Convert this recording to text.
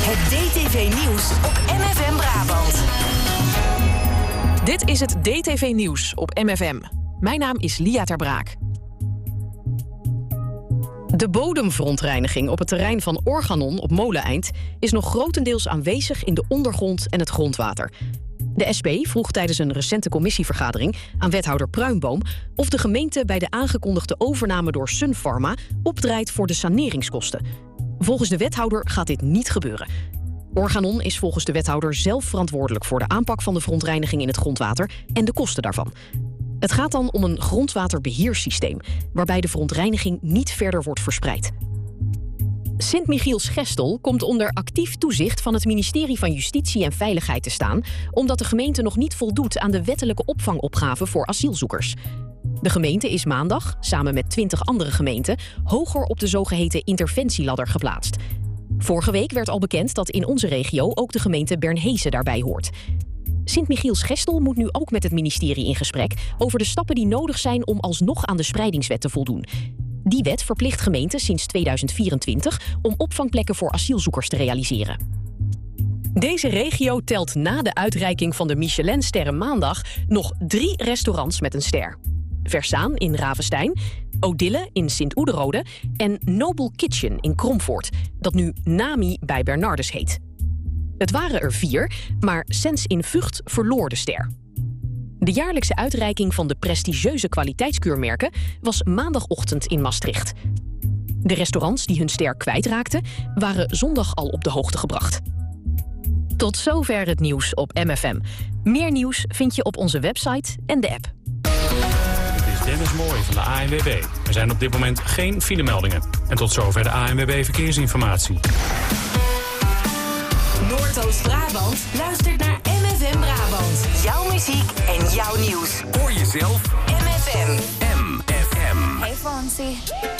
Het DTV-nieuws op MFM Brabant. Dit is het DTV-nieuws op MFM. Mijn naam is Lia ter Braak. De bodemverontreiniging op het terrein van Organon op Moleneind is nog grotendeels aanwezig in de ondergrond en het grondwater. De SP vroeg tijdens een recente commissievergadering aan wethouder Pruimboom of de gemeente bij de aangekondigde overname door Sunpharma opdraait voor de saneringskosten. Volgens de wethouder gaat dit niet gebeuren. Organon is volgens de wethouder zelf verantwoordelijk voor de aanpak van de verontreiniging in het grondwater en de kosten daarvan. Het gaat dan om een grondwaterbeheersysteem, waarbij de verontreiniging niet verder wordt verspreid. Sint-Michiels-Gestel komt onder actief toezicht van het ministerie van Justitie en Veiligheid te staan, omdat de gemeente nog niet voldoet aan de wettelijke opvangopgave voor asielzoekers. De gemeente is maandag, samen met 20 andere gemeenten, hoger op de zogeheten interventieladder geplaatst. Vorige week werd al bekend dat in onze regio ook de gemeente Bernhezen daarbij hoort. Sint-Michiels-Gestel moet nu ook met het ministerie in gesprek over de stappen die nodig zijn om alsnog aan de spreidingswet te voldoen. Die wet verplicht gemeenten sinds 2024 om opvangplekken voor asielzoekers te realiseren. Deze regio telt na de uitreiking van de Michelinsterren maandag nog 3 restaurants met een ster. Versaan in Ravestein, Odille in Sint-Oederode en Noble Kitchen in Kromvoort, dat nu Nami bij Bernardus heet. Het waren er 4, maar Sens in Vught verloor de ster. De jaarlijkse uitreiking van de prestigieuze kwaliteitskeurmerken was maandagochtend in Maastricht. De restaurants die hun ster kwijtraakten, waren zondag al op de hoogte gebracht. Tot zover het nieuws op MFM. Meer nieuws vind je op onze website en de app. Het is Dennis Mooij van de ANWB. Er zijn op dit moment geen filemeldingen. En tot zover de ANWB Verkeersinformatie. Noordoost-Brabant luistert naar MFM Brabant. Jouw muziek en jouw nieuws. Hoor jezelf. MFM. MFM. Hey Fonzie.